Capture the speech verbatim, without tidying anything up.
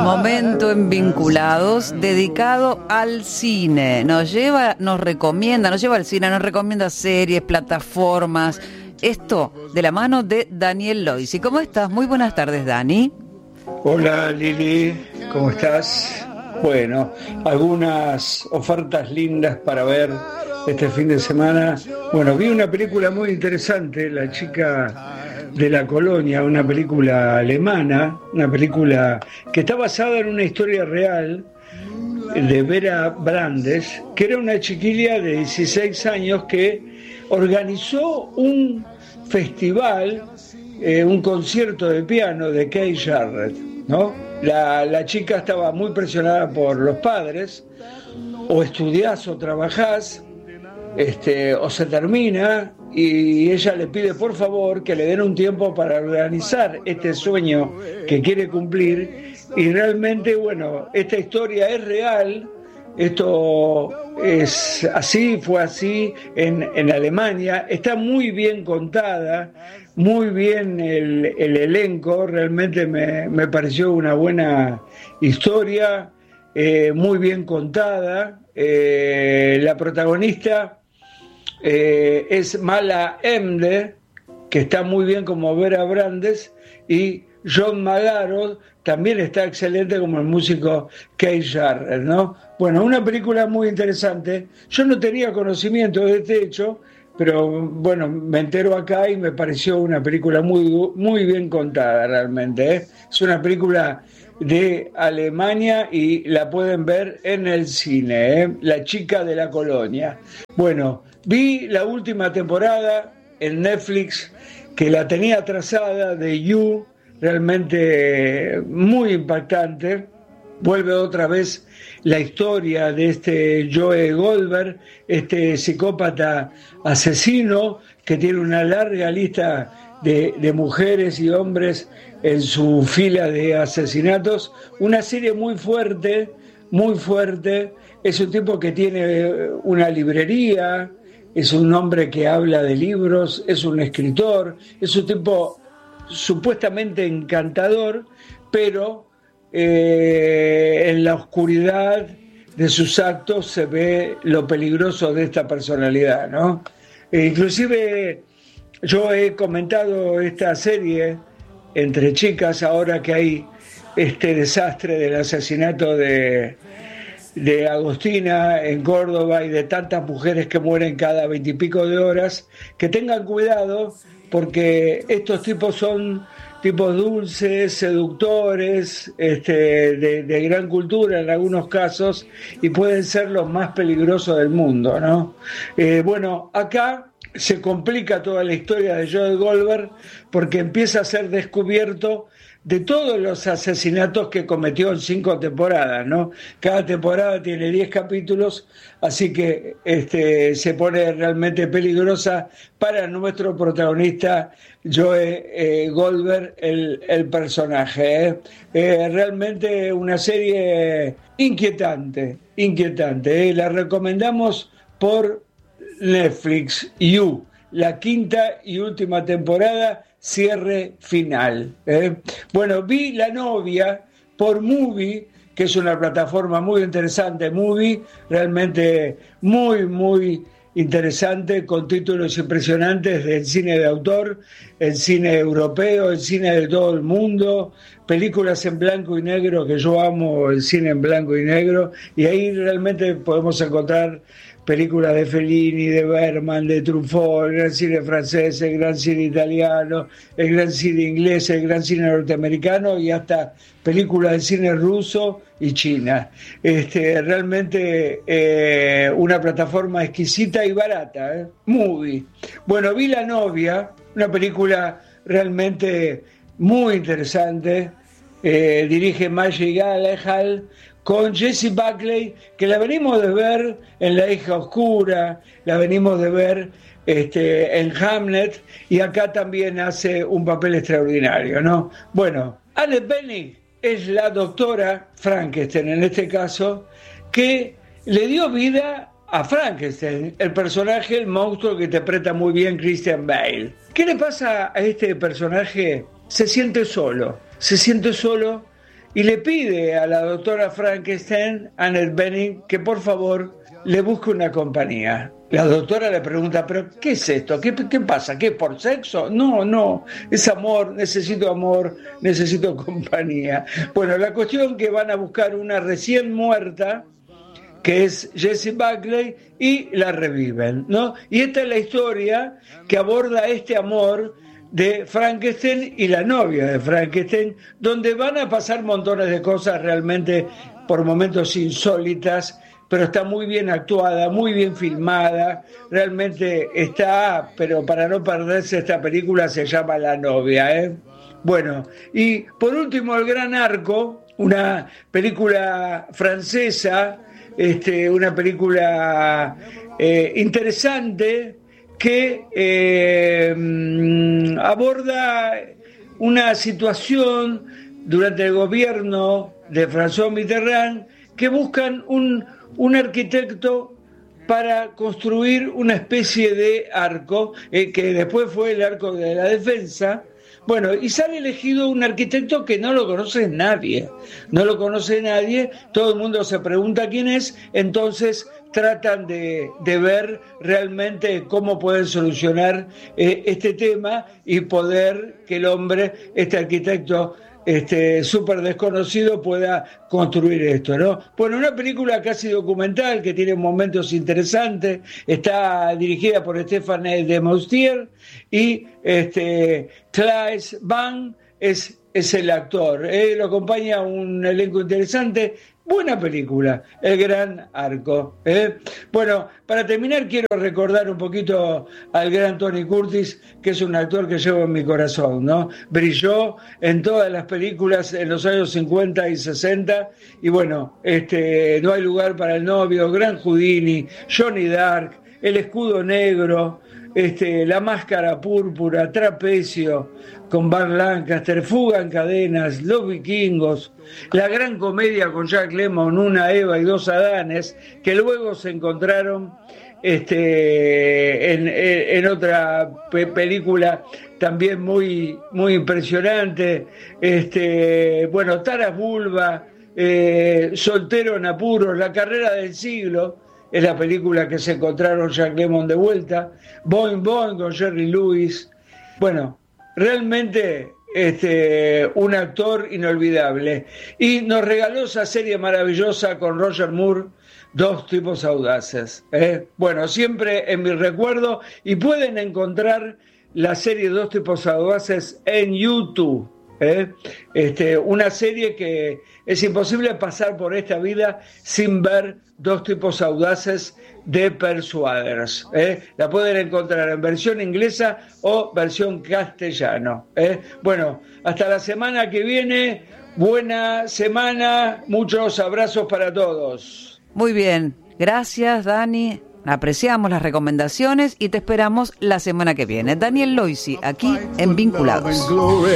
Momento en Vinculados dedicado al cine. Nos lleva, nos recomienda, nos lleva al cine, nos recomienda series, plataformas. Esto de la mano de Daniel Loisi. ¿Cómo estás? Muy buenas tardes, Dani. Hola, Lili. ¿Cómo estás? Bueno, algunas ofertas lindas para ver este fin de semana. Bueno, vi una película muy interesante, La chica de la colonia, una película alemana, una película que está basada en una historia real de Vera Brandes, que era una chiquilla de dieciséis años que organizó un festival, eh, un concierto de piano de Keith Jarrett, ¿no? La, la chica estaba muy presionada por los padres, o estudiás o trabajás, este, o se termina, y ella le pide por favor que le den un tiempo para organizar este sueño que quiere cumplir. Y realmente, bueno, esta historia es real, esto es así, fue así en, en Alemania, está muy bien contada, muy bien el, el elenco, realmente me, me pareció una buena historia, eh, muy bien contada. Eh, la protagonista Eh, es Mala Emde, que está muy bien como Vera Brandes, y John Magaro también está excelente como el músico Keith Jarrett, ¿no? Bueno, una película muy interesante. Yo no tenía conocimiento de este hecho, pero bueno, me entero acá y me pareció una película muy, muy bien contada realmente, ¿eh? Es una película de Alemania y la pueden ver en el cine, ¿eh? La chica de la colonia. Bueno, vi la última temporada en Netflix, que la tenía atrasada, de You, realmente muy impactante. Vuelve otra vez la historia de este Joe Goldberg, este psicópata asesino que tiene una larga lista de, de mujeres y hombres en su fila de asesinatos. Una serie muy fuerte, muy fuerte. Es un tipo que tiene una librería, es un hombre que habla de libros, es un escritor, es un tipo supuestamente encantador, pero eh, en la oscuridad de sus actos se ve lo peligroso de esta personalidad, ¿no? E inclusive yo he comentado esta serie entre chicas, ahora que hay este desastre del asesinato de, de Agostina en Córdoba y de tantas mujeres que mueren cada veintipico de horas, que tengan cuidado porque estos tipos son tipos dulces, seductores, este, de, de gran cultura en algunos casos, y pueden ser los más peligrosos del mundo, ¿no? Eh, bueno, acá se complica toda la historia de Joe Goldberg porque empieza a ser descubierto de todos los asesinatos que cometió en cinco temporadas, ¿no? Cada temporada tiene diez capítulos, así que este, se pone realmente peligrosa para nuestro protagonista Joe eh, Goldberg, el, el personaje. ¿eh? Eh, realmente una serie inquietante, inquietante. ¿eh? La recomendamos por Netflix, You, la quinta y última temporada, cierre final. ¿eh? Bueno, vi La novia por Movie, que es una plataforma muy interesante, Movie, realmente muy, muy interesante, con títulos impresionantes del cine de autor, el cine europeo, el cine de todo el mundo, películas en blanco y negro, que yo amo el cine en blanco y negro, y ahí realmente podemos encontrar películas de Fellini, de Bergman, de Truffaut, el gran cine francés, el gran cine italiano, el gran cine inglés, el gran cine norteamericano y hasta películas de cine ruso y China. Este, realmente eh, una plataforma exquisita y barata, ¿eh? Movie. Bueno, vi La novia, una película realmente muy interesante, eh, dirige Maggie Gyllenhaal, con Jessie Buckley, que la venimos de ver en La hija oscura, la venimos de ver este, en Hamlet, y acá también hace un papel extraordinario, ¿no? Bueno, Annette Bening es la doctora Frankenstein, en este caso, que le dio vida a Frankenstein, el personaje, el monstruo que interpreta muy bien Christian Bale. ¿Qué le pasa a este personaje? Se siente solo, se siente solo y le pide a la doctora Frankenstein, Annette Bening, que por favor le busque una compañía. La doctora le pregunta, ¿pero qué es esto? ¿Qué, qué pasa? ¿Qué, por sexo? No, no, es amor, necesito amor, necesito compañía. Bueno, la cuestión que van a buscar una recién muerta, que es Jessie Buckley, y la reviven, ¿no? Y esta es la historia que aborda este amor de Frankenstein y la novia de Frankenstein, donde van a pasar montones de cosas realmente por momentos insólitas, pero está muy bien actuada, muy bien filmada, realmente está, pero para no perderse esta película se llama La novia, ¿eh? Bueno, y por último El Gran Arco, una película francesa, este, una película eh, interesante que eh, aborda una situación durante el gobierno de François Mitterrand que buscan un, un arquitecto para construir una especie de arco, eh, que después fue el arco de la defensa. Bueno, y sale elegido un arquitecto que no lo conoce nadie, no lo conoce nadie, todo el mundo se pregunta quién es, entonces tratan de, de ver realmente cómo pueden solucionar eh, este tema y poder que el hombre, este arquitecto este súper desconocido, pueda construir esto, ¿no? Bueno, una película casi documental que tiene momentos interesantes, está dirigida por Stéphane de Moustier y este Claes Bang es, es el actor, ¿eh? Lo acompaña un elenco interesante. Buena película, El Gran Arco, ¿eh? Bueno, para terminar quiero recordar un poquito al gran Tony Curtis, que es un actor que llevo en mi corazón, ¿no? Brilló en todas las películas en los años cincuenta y sesenta, y bueno, este, No hay lugar para el novio, Gran Houdini, Johnny Dark, El escudo negro, este, La máscara púrpura, Trapecio, con Van Lancaster, Fuga en cadenas, Los vikingos, La gran comedia con Jack Lemmon, Una Eva y dos Adanes, que luego se encontraron este, en, en otra pe- película también muy, muy impresionante, este, bueno, Taras Bulba, eh, Soltero en apuros, La carrera del siglo, es la película que se encontraron Jack Lemmon de vuelta, Boing Boing con Jerry Lewis. Bueno, realmente este, un actor inolvidable. Y nos regaló esa serie maravillosa con Roger Moore, Dos tipos audaces, ¿eh? Bueno, siempre en mi recuerdo, y pueden encontrar la serie Dos tipos audaces en YouTube. ¿Eh? Este, una serie que es imposible pasar por esta vida sin ver Dos tipos audaces de Persuaders, ¿eh? La pueden encontrar en versión inglesa o versión castellano, ¿eh? Bueno, hasta la semana que viene, buena semana, muchos abrazos para todos. Muy bien, gracias Dani. Apreciamos las recomendaciones y te esperamos la semana que viene. Daniel Loisi, aquí en Vinculados.